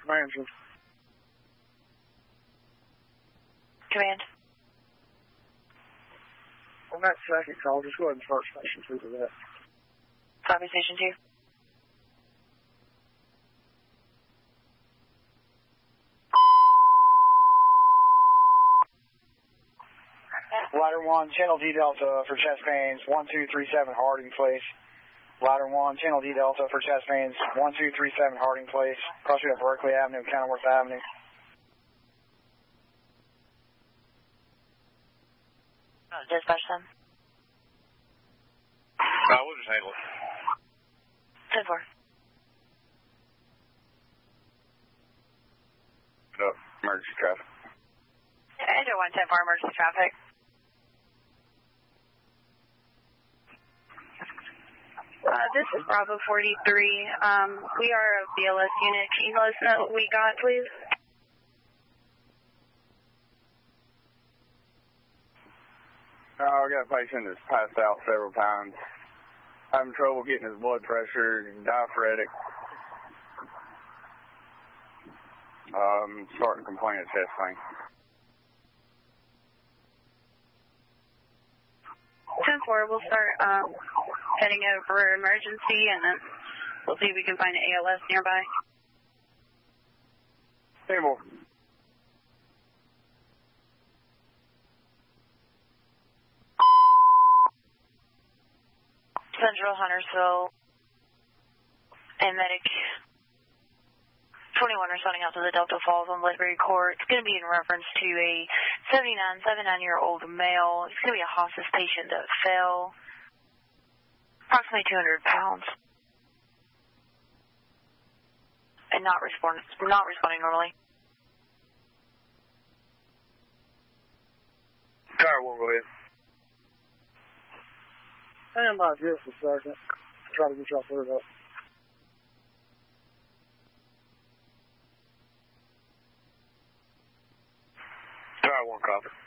Mansion. Command. On that second call, just go ahead and start Station 2 to that. Copy Station 2. Ladder 1, Channel D Delta for chest pains, 1237 Harding Place. Ladder 1, Channel D Delta for chest pains, 1237 Harding Place. Crossing up Berkeley Avenue, Kenilworth Avenue. Dispatch them. We'll just handle it. 10-4. Emergency traffic. Enter 110 for emergency traffic. This is Bravo 43. We are a BLS unit. Can you let us know what we got, please? I got a patient that's passed out several times. Having trouble getting his blood pressure, diaphoretic. Starting to complain of chest pain. 10-4, we'll start heading over emergency, and then we'll see if we can find an ALS nearby. Stable. Central Huntersville and Medic 21 responding out to the Delta Falls on Ledbury Court. It's going to be in reference to a 79-year-old male. It's going to be a hospice patient that fell approximately 200 pounds and not responding normally. Tower 1, go ahead. Stand by just a second. Try to get y'all cleared up. Tower 1, copy.